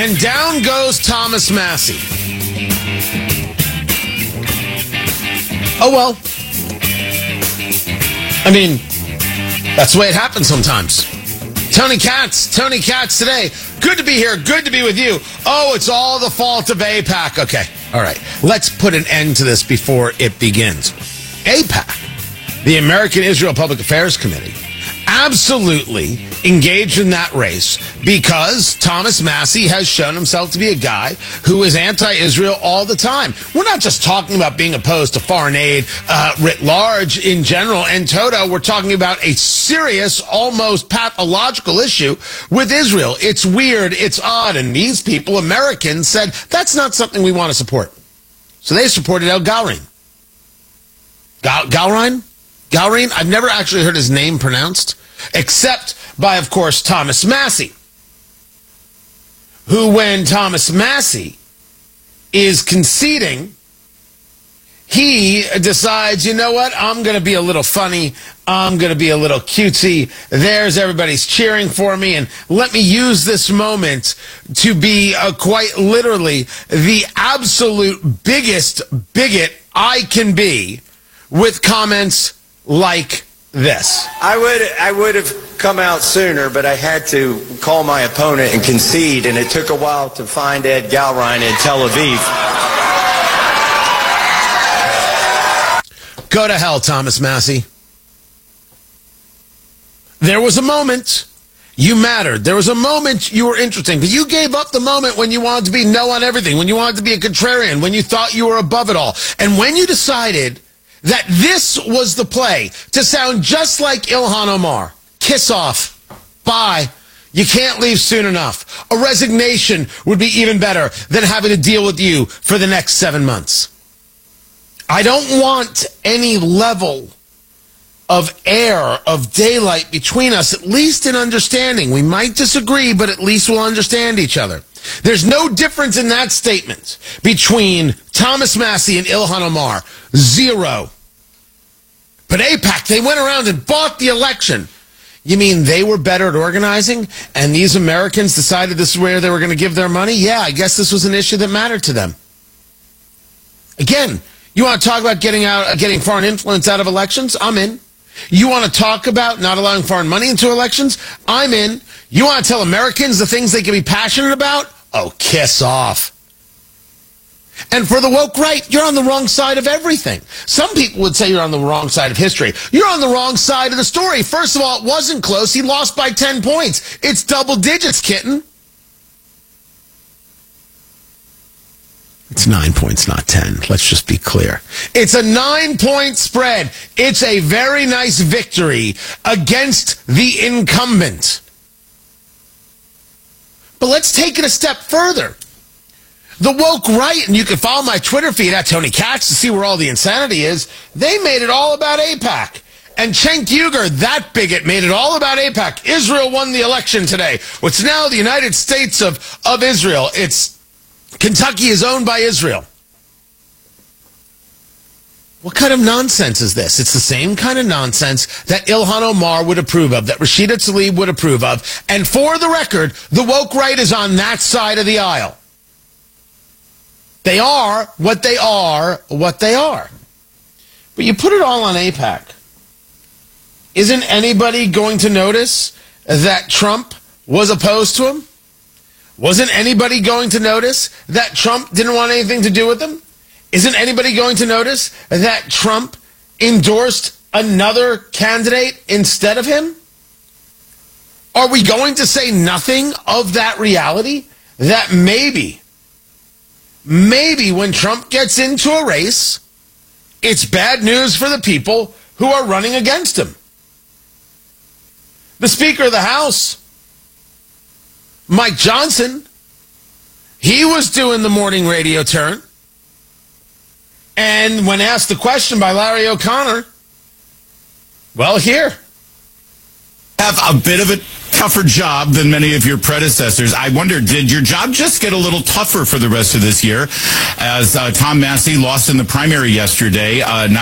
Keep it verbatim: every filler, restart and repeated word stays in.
And down goes Thomas Massie. Oh, well. I mean, that's the way it happens sometimes. Tony Katz, Tony Katz today. Good to be here. Good to be with you. Oh, it's all the fault of AIPAC. Okay. All right. Let's put an end to this before it begins. AIPAC, the American Israel Public Affairs Committee, absolutely engaged in that race because Thomas Massie has shown himself to be a guy who is anti-Israel all the time. We're not just talking about being opposed to foreign aid uh, writ large in general and toto. We're talking about a serious, almost pathological issue with Israel. It's weird. It's odd. And these people, Americans, said that's not something we want to support. So they supported El Galrin. Gal- Galrin? Galrin? I've never actually heard his name pronounced, except by, of course, Thomas Massie, who, when Thomas Massie is conceding, he decides, you know what, I'm going to be a little funny, I'm going to be a little cutesy, there's everybody's cheering for me, and let me use this moment to be uh, quite literally the absolute biggest bigot I can be with comments like this. I would I would have come out sooner, but I had to call my opponent and concede, and it took a while to find Ed Galrin in Tel Aviv. Go to hell, Thomas Massie. There was a moment you mattered. There was a moment you were interesting, but you gave up the moment when you wanted to be no on everything, when you wanted to be a contrarian, when you thought you were above it all, and when you decided that this was the play to sound just like Ilhan Omar. Kiss off. Bye. You can't leave soon enough. A resignation would be even better than having to deal with you for the next seven months. I don't want any level of air, of daylight between us, at least in understanding. We might disagree, but at least we'll understand each other. There's no difference in that statement between Thomas Massie and Ilhan Omar. Zero. But AIPAC, they went around and bought the election. You mean they were better at organizing, and these Americans decided this is where they were going to give their money? Yeah, I guess this was an issue that mattered to them. Again, you want to talk about getting out, getting foreign influence out of elections? I'm in. You want to talk about not allowing foreign money into elections? I'm in. You want to tell Americans the things they can be passionate about? Oh, kiss off. And for the woke right, you're on the wrong side of everything. Some people would say you're on the wrong side of history. You're on the wrong side of the story. First of all, it wasn't close. He lost by ten points. It's double digits, kitten. It's nine points, not ten. Let's just be clear. It's a nine-point spread. It's a very nice victory against the incumbent. But let's take it a step further. The woke right, and you can follow my Twitter feed at Tony Katz to see where all the insanity is, they made it all about AIPAC. And Cenk Uygur, that bigot, made it all about AIPAC. Israel won the election today. What's now the United States of, of Israel. It's Kentucky is owned by Israel. What kind of nonsense is this? It's the same kind of nonsense that Ilhan Omar would approve of, that Rashida Tlaib would approve of. And for the record, the woke right is on that side of the aisle. They are what they are, what they are. But you put it all on AIPAC. Isn't anybody going to notice that Trump was opposed to him? Wasn't anybody going to notice that Trump didn't want anything to do with him? Isn't anybody going to notice that Trump endorsed another candidate instead of him? Are we going to say nothing of that reality? That maybe, maybe when Trump gets into a race, it's bad news for the people who are running against him. The Speaker of the House, Mike Johnson, he was doing the morning radio turn. And when asked the question by Larry O'Connor, well, here. Have a bit of a tougher job than many of your predecessors. I wonder, did your job just get a little tougher for the rest of this year? As uh, Tom Massie lost in the primary yesterday, uh,